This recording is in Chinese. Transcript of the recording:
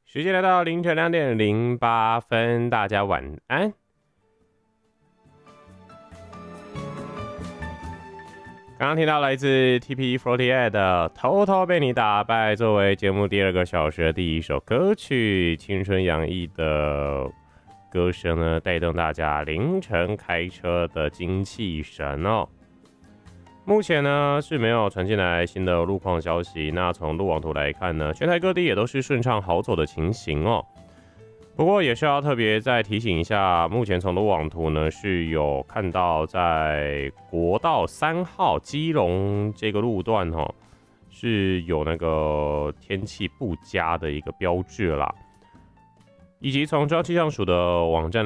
时间来到凌晨2:08，大家晚安。刚刚听到来自 TP48 的《偷偷被你打败》，作为节目第2个小时的第一首歌曲，青春洋溢的歌声呢，带动大家凌晨开车的精气神哦。目前呢是没有传进来新的路况消息，那从路网图来看呢，全台各地也都是顺畅好走的情形哦。不过也是要特别再提醒一下，目前从路网图呢是有看到在国道3号基隆这个路段哦，是有那个天气不佳的一个标志啦。以及从中央气象署的网站